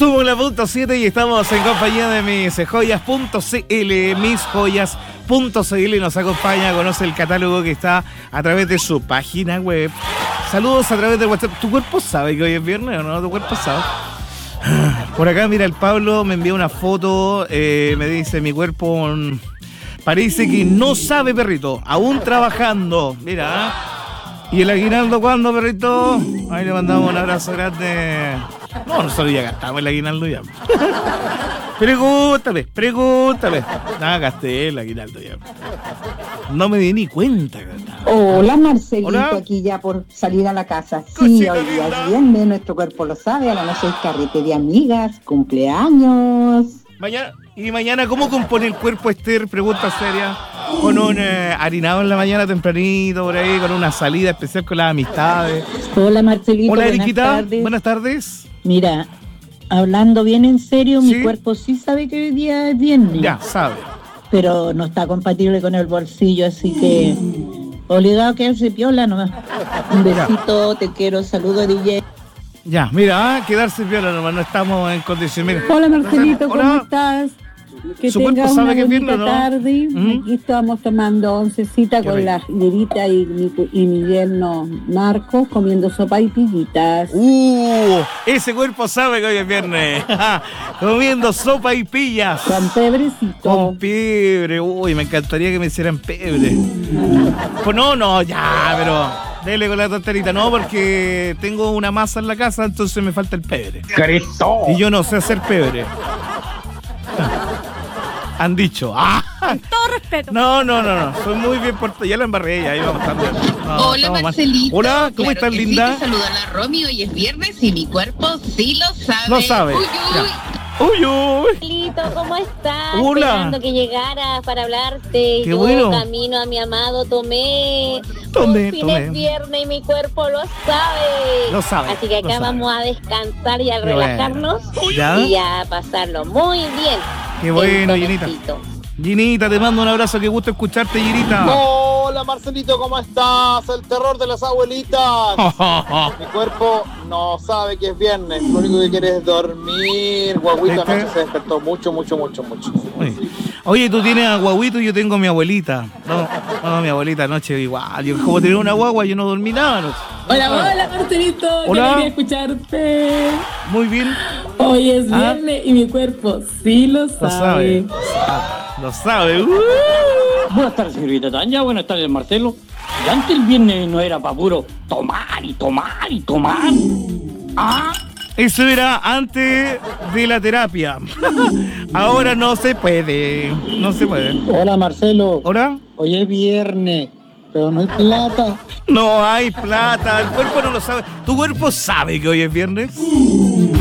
Subo la .7 y estamos en compañía de misjoyas.cl. Misjoyas.cl nos acompaña, conoce el catálogo que está a través de su página web. Saludos a través de WhatsApp. ¿Tu cuerpo sabe que hoy es viernes o no? ¿Tu cuerpo sabe? Por acá, mira, el Pablo me envió una foto, me dice, mi cuerpo parece que no sabe, perrito, aún trabajando. Mira, ¿eh? ¿Y el aguinaldo cuándo, perrito? Ahí le mandamos un abrazo grande. No, nosotros ya gastamos el aguinaldo ya. Pregúntame. No, gasté el aguinaldo ya. No me di ni cuenta. Hola, Marcelito. Hola. Aquí ya por salir a la casa. Sí, hoy día es viernes, nuestro cuerpo lo sabe. A la noche hay carrete de amigas, cumpleaños. Mañana, ¿cómo compone el cuerpo, Esther? Pregunta seria. Con un harinado en la mañana tempranito, por ahí, con una salida especial con las amistades. Hola, Marcelito. Hola, buenas Eriquita. tardes. Buenas tardes. Mira, hablando bien en serio, ¿Sí? mi cuerpo sí sabe que hoy día es viernes. Ya, sabe. Pero no está compatible con el bolsillo, así que obligado a quedarse piola nomás. Un besito, te quiero, saludo, DJ. Ya, mira, quedarse viola nomás, no estamos en condiciones. Mira. Hola, Marcelito, ¿cómo Hola. estás? Que ¿Su tengas cuerpo una sabe que es bonita viernes, no? tarde. Aquí estamos tomando oncecita Qué con rico. la Lirita y mi yerno Marcos, comiendo sopa y pillitas. Ese cuerpo sabe que hoy es viernes. Comiendo sopa y pillas. Con pebrecito. Con pebre. Uy, me encantaría que me hicieran pebre. Pues no, ya, pero dele con la tonterita. No, porque tengo una masa en la casa, entonces me falta el pebre. ¡Cristo! Y yo no sé hacer pebre. Han dicho. Todo respeto. No. Soy muy bien portado. Ya la embarré, ya ahí vamos también. No, Hola, estamos mal. Marcelito. Hola, ¿cómo estás, que linda? Sí, te saluda la Romy, hoy es viernes y mi cuerpo sí lo sabe. Lo sabe. Uy. Uy. Lito, ¿cómo estás? Hola. Esperando que llegaras para hablarte. Qué Yo bueno. camino a mi amado, tomé. Por fin tomé. es viernes y mi cuerpo lo sabe. Lo sabe, Así que acá lo sabe. vamos a descansar y a Qué relajarnos ¿Ya? y a pasarlo muy bien. Qué bueno, En Ginita. Tolecito. Ginita, te mando un abrazo, qué gusto escucharte, Ginita. Hola, Marcelito, ¿cómo estás? El terror de las abuelitas. Mi cuerpo no sabe que es viernes, lo único que quiere es dormir. Guaguito ¿Viste? anoche se despertó mucho. Oye, tú tienes a guaguito y yo tengo a mi abuelita. No, mi abuelita anoche igual. Yo como tenía una guagua, yo no dormí nada anoche. Hola, Marcelito. Hola. Quería escucharte. Muy bien. Hoy es Ah. viernes y mi cuerpo sí lo Lo sabe. sabe. Lo sabe. Buenas tardes, señorita Tania. Buenas tardes, Marcelo. Y antes el viernes no era para puro tomar y tomar y tomar. Ah, Eso era antes de la terapia. Ahora no se puede. No se puede. Hola, Marcelo. ¿Hola? Hoy es viernes, pero no hay plata. No hay plata. El cuerpo no lo sabe. ¿Tu cuerpo sabe que hoy es viernes?